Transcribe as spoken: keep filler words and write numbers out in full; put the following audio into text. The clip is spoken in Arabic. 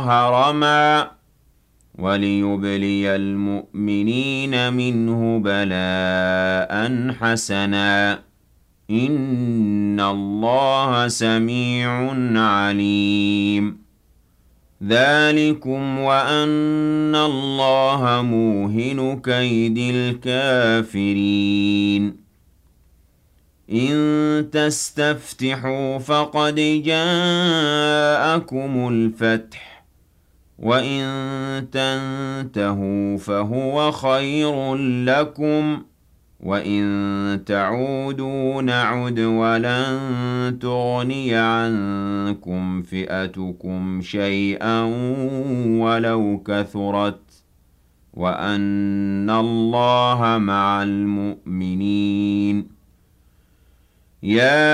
رمى وليبلي المؤمنين منه بلاء حسنا إن الله سميع عليم ذلكم وأن الله موهن كيد الكافرين إن تستفتحوا فقد جاءكم الفتح وَإِن تَنْتَهُوا فَهُوَ خَيْرٌ لَكُمْ وَإِن تَعُودُوا نَعُدْ وَلَن تُغْنِيَ عَنكُمْ فِئَتُكُمْ شَيْئًا وَلَوْ كَثُرَتْ وَأَنَّ اللَّهَ مَعَ الْمُؤْمِنِينَ يَا